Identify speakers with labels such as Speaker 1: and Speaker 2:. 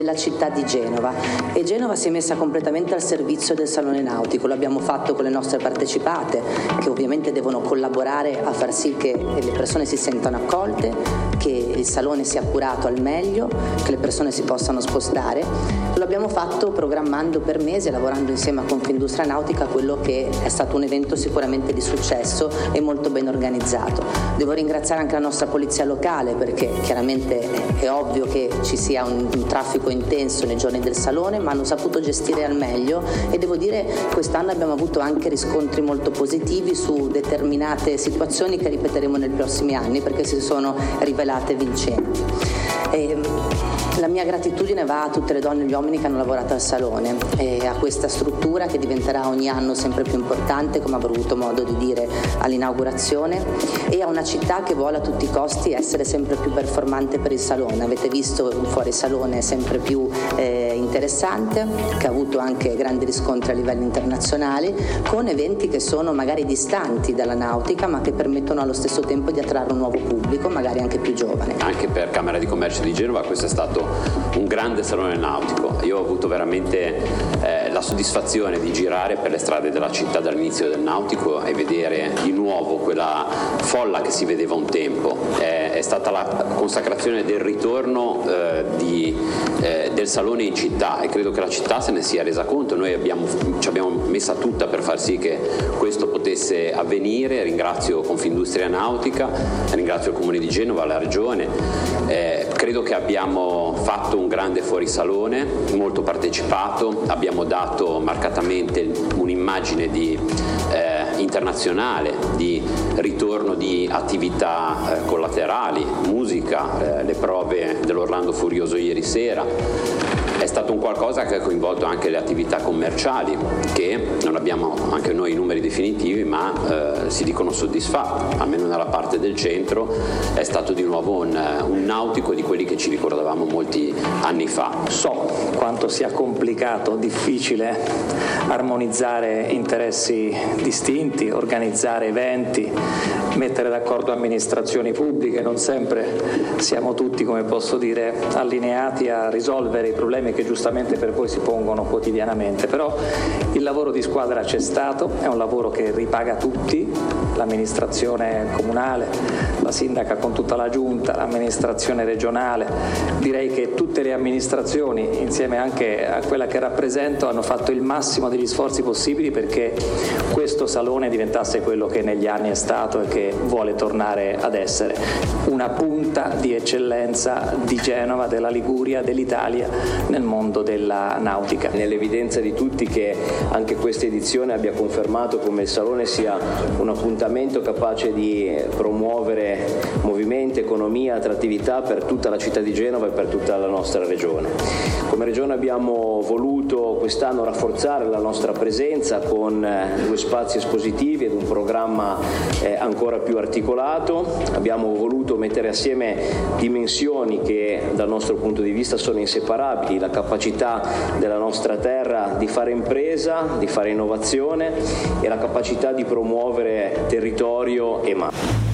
Speaker 1: La città di Genova, e Genova si è messa completamente al servizio del Salone Nautico. L'abbiamo fatto con le nostre partecipate, che ovviamente devono collaborare a far sì che le persone si sentano accolte, che il salone sia curato al meglio, che le persone si possano spostare. Lo abbiamo fatto programmando per mesi e lavorando insieme a Confindustria Nautica quello che è stato un evento sicuramente di successo e molto ben organizzato. Devo ringraziare anche la nostra polizia locale, perché chiaramente è ovvio che ci sia un traffico intenso nei giorni del salone, ma hanno saputo gestire al meglio, e devo dire quest'anno abbiamo avuto anche riscontri molto positivi su determinate situazioni che ripeteremo nei prossimi anni, perché si sono rivelate vincenti. La mia gratitudine va a tutte le donne e gli uomini che hanno lavorato al salone e a questa struttura che diventerà ogni anno sempre più importante, come avrò avuto modo di dire all'inaugurazione, e a una città che vuole a tutti i costi essere sempre più performante per il salone. Avete visto un fuorisalone sempre più interessante, che ha avuto anche grandi riscontri a livello internazionale, con eventi che sono magari distanti dalla nautica, ma che permettono allo stesso tempo di attrarre un nuovo pubblico, magari anche più giovane.
Speaker 2: Anche per Camera di Commercio di Genova questo è stato un grande salone nautico. Io ho avuto veramente la soddisfazione di girare per le strade della città dall'inizio del nautico e vedere di nuovo quella folla che si vedeva un tempo. È stata la consacrazione del ritorno del salone in città, e credo che la città se ne sia resa conto. Noi ci abbiamo messa tutta per far sì che questo potesse avvenire. Ringrazio Confindustria Nautica, ringrazio il Comune di Genova, la Regione. Credo che abbiamo fatto un grande fuorisalone, molto partecipato, abbiamo dato marcatamente un'immagine internazionale di ritorno di attività collaterali, musica, le prove dell'Orlando Furioso ieri sera. È stato un qualcosa che ha coinvolto anche le attività commerciali, che non abbiamo anche noi i numeri definitivi, ma si dicono soddisfatti. Almeno nella parte del centro è stato di nuovo un nautico di quelli che ci ricordavamo molti anni fa.
Speaker 3: So quanto sia complicato, difficile armonizzare interessi distinti, organizzare eventi, mettere d'accordo amministrazioni pubbliche. Non sempre siamo tutti, come posso dire, allineati a risolvere i problemi che giustamente per voi si pongono quotidianamente, però il lavoro di squadra c'è stato, è un lavoro che ripaga tutti, l'amministrazione comunale, la sindaca con tutta la giunta, l'amministrazione regionale. Direi che tutte le amministrazioni, insieme anche a quella che rappresento, hanno fatto il massimo degli sforzi possibili perché questo salone diventasse quello che negli anni è stato e che vuole tornare ad essere, una punta di eccellenza di Genova, della Liguria, dell'Italia nel mondo della nautica.
Speaker 4: Nell'evidenza di tutti che anche questa edizione abbia confermato come il Salone sia un appuntamento capace di promuovere movimento, economia, attrattività per tutta la città di Genova e per tutta la nostra regione. Come regione abbiamo voluto quest'anno rafforzare la nostra presenza con 2 spazi espositivi ed un programma ancora più articolato. Abbiamo voluto mettere assieme dimensioni che dal nostro punto di vista sono inseparabili: la capacità della nostra terra di fare impresa, di fare innovazione, e la capacità di promuovere territorio e mare.